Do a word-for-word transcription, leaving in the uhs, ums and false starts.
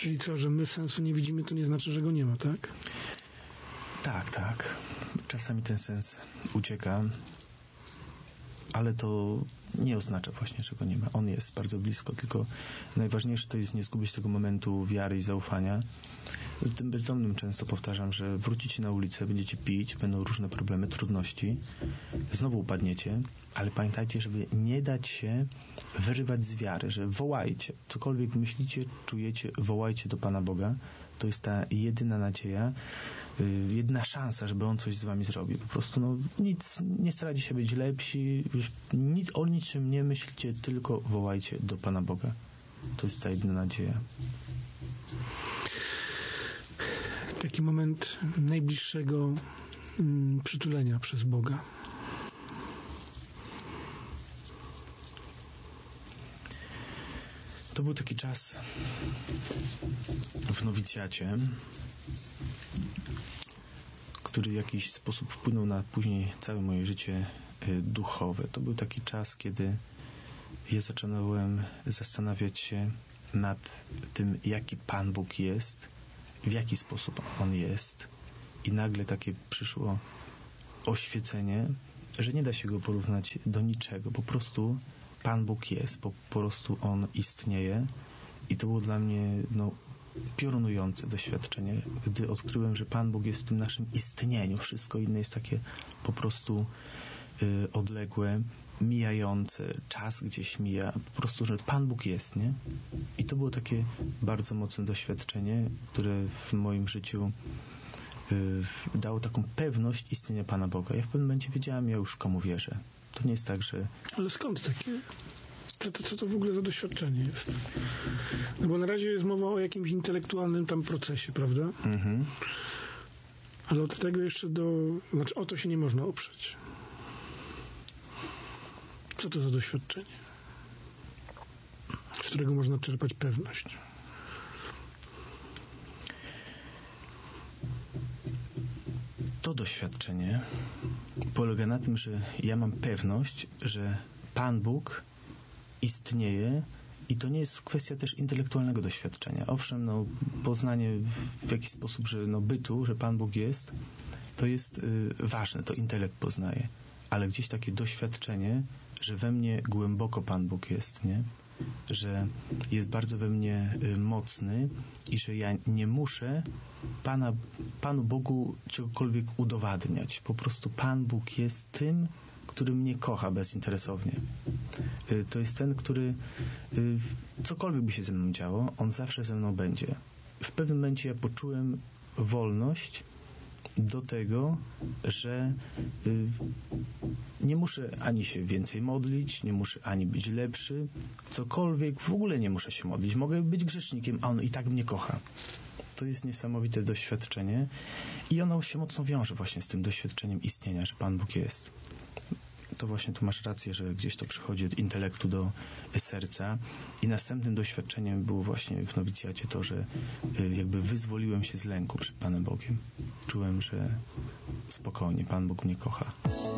Czyli co, że my sensu nie widzimy, to nie znaczy, że go nie ma, tak? Tak, tak. Czasami ten sens ucieka, ale to nie oznacza właśnie, że go nie ma. On jest bardzo blisko, tylko najważniejsze to jest nie zgubić tego momentu wiary i zaufania. Tym bezdomnym często powtarzam, że wrócicie na ulicę, będziecie pić, będą różne problemy, trudności, znowu upadniecie, ale pamiętajcie, żeby nie dać się wyrywać z wiary, że wołajcie, cokolwiek myślicie, czujecie, wołajcie do Pana Boga. To jest ta jedyna nadzieja, yy, jedyna szansa, żeby On coś z wami zrobił. Po prostu no, nic, nie starajcie się być lepsi, nic, o niczym nie myślcie, tylko wołajcie do Pana Boga. To jest ta jedyna nadzieja. Taki moment najbliższego mm, przytulenia przez Boga. To był taki czas w nowicjacie, który w jakiś sposób wpłynął na później całe moje życie duchowe. To był taki czas, kiedy ja zaczynałem zastanawiać się nad tym, jaki Pan Bóg jest, w jaki sposób On jest, i nagle takie przyszło oświecenie, że nie da się Go porównać do niczego. Po prostu Pan Bóg jest, po, po prostu On istnieje, i to było dla mnie no, piorunujące doświadczenie, gdy odkryłem, że Pan Bóg jest w tym naszym istnieniu. Wszystko inne jest takie po prostu y, odległe, mijające, czas gdzieś mija, po prostu, że Pan Bóg jest, nie? I to było takie bardzo mocne doświadczenie, które w moim życiu y, dało taką pewność istnienia Pana Boga. Ja w pewnym momencie wiedziałem, ja już komu wierzę. To nie jest tak, że... Ale skąd takie? Co to, co to w ogóle za doświadczenie jest? No bo na razie jest mowa o jakimś intelektualnym tam procesie, prawda? Mhm. Ale od tego jeszcze do... Znaczy, o to się nie można oprzeć. Co to za doświadczenie? Z którego można czerpać pewność? To doświadczenie polega na tym, że ja mam pewność, że Pan Bóg istnieje, i to nie jest kwestia też intelektualnego doświadczenia. Owszem, no, poznanie w jakiś sposób, że no, bytu, że Pan Bóg jest, to jest y, ważne, to intelekt poznaje. Ale gdzieś takie doświadczenie, że we mnie głęboko Pan Bóg jest, nie? Że jest bardzo we mnie y, mocny i że ja nie muszę Pana, Panu Bogu czegokolwiek udowadniać. Po prostu Pan Bóg jest tym, który mnie kocha bezinteresownie. Y, to jest ten, który y, cokolwiek by się ze mną działo, On zawsze ze mną będzie. W pewnym momencie ja poczułem wolność do tego, że y, nie muszę ani się więcej modlić, nie muszę ani być lepszy, cokolwiek, w ogóle nie muszę się modlić. Mogę być grzesznikiem, a On i tak mnie kocha. To jest niesamowite doświadczenie i ono się mocno wiąże właśnie z tym doświadczeniem istnienia, że Pan Bóg jest. To właśnie tu masz rację, że gdzieś to przychodzi od intelektu do serca, i następnym doświadczeniem było właśnie w nowicjacie to, że jakby wyzwoliłem się z lęku przed Panem Bogiem. Czułem, że spokojnie, Pan Bóg mnie kocha.